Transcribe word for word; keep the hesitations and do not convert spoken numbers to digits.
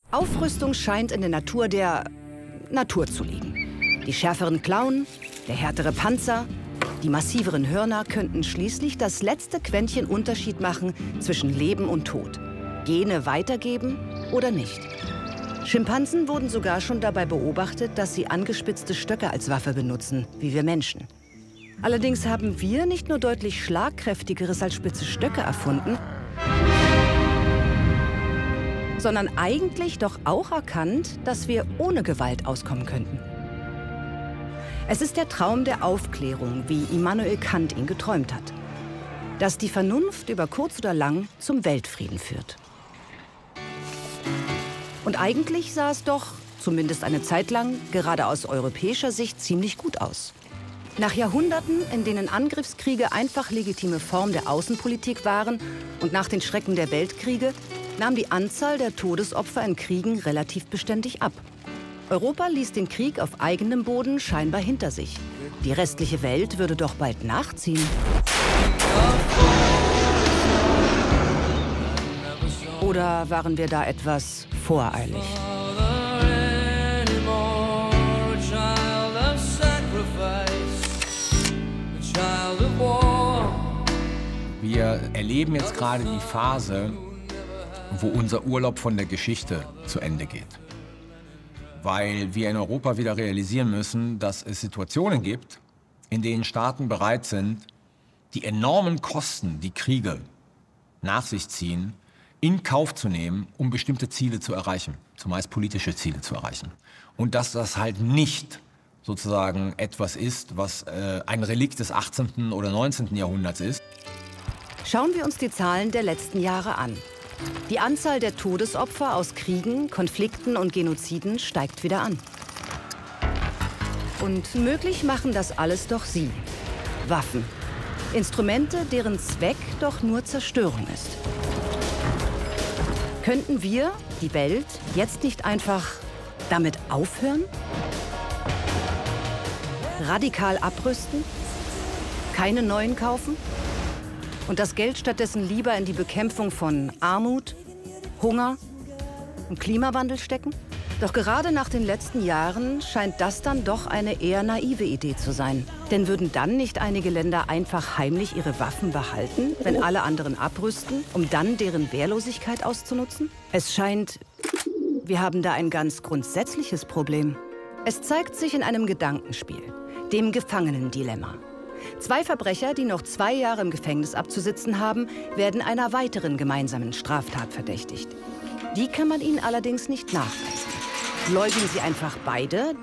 Aufrüstung scheint in der Natur der Natur zu liegen. Die schärferen Klauen, der härtere Panzer, die massiveren Hörner könnten schließlich das letzte Quäntchen Unterschied machen zwischen Leben und Tod. Gene weitergeben oder nicht. Schimpansen wurden sogar schon dabei beobachtet, dass sie angespitzte Stöcke als Waffe benutzen, wie wir Menschen. Allerdings haben wir nicht nur deutlich schlagkräftigeres als spitze Stöcke erfunden, sondern eigentlich doch auch erkannt, dass wir ohne Gewalt auskommen könnten. Es ist der Traum der Aufklärung, wie Immanuel Kant ihn geträumt hat. Dass die Vernunft über kurz oder lang zum Weltfrieden führt. Und eigentlich sah es doch, zumindest eine Zeit lang, gerade aus europäischer Sicht ziemlich gut aus. Nach Jahrhunderten, in denen Angriffskriege einfach legitime Form der Außenpolitik waren und nach den Schrecken der Weltkriege, nahm die Anzahl der Todesopfer in Kriegen relativ beständig ab. Europa ließ den Krieg auf eigenem Boden scheinbar hinter sich. Die restliche Welt würde doch bald nachziehen. Oder waren wir da etwas voreilig? Wir erleben jetzt gerade die Phase, wo unser Urlaub von der Geschichte zu Ende geht. Weil wir in Europa wieder realisieren müssen, dass es Situationen gibt, in denen Staaten bereit sind, die enormen Kosten, die Kriege nach sich ziehen, in Kauf zu nehmen, um bestimmte Ziele zu erreichen, zumeist politische Ziele zu erreichen. Und dass das halt nicht sozusagen etwas ist, was äh, ein Relikt des achtzehnten oder neunzehnten Jahrhunderts ist. Schauen wir uns die Zahlen der letzten Jahre an. Die Anzahl der Todesopfer aus Kriegen, Konflikten und Genoziden steigt wieder an. Und möglich machen das alles doch Sie. Waffen. Instrumente, deren Zweck doch nur Zerstörung ist. Könnten wir, die Welt, jetzt nicht einfach damit aufhören? Radikal abrüsten? Keine neuen kaufen? Und das Geld stattdessen lieber in die Bekämpfung von Armut, Hunger und Klimawandel stecken? Doch gerade nach den letzten Jahren scheint das dann doch eine eher naive Idee zu sein. Denn würden dann nicht einige Länder einfach heimlich ihre Waffen behalten, wenn alle anderen abrüsten, um dann deren Wehrlosigkeit auszunutzen? Es scheint, wir haben da ein ganz grundsätzliches Problem. Es zeigt sich in einem Gedankenspiel, dem Gefangenendilemma. Zwei Verbrecher, die noch zwei Jahre im Gefängnis abzusitzen haben, werden einer weiteren gemeinsamen Straftat verdächtigt. Die kann man ihnen allerdings nicht nachweisen. Leugnen sie einfach beide,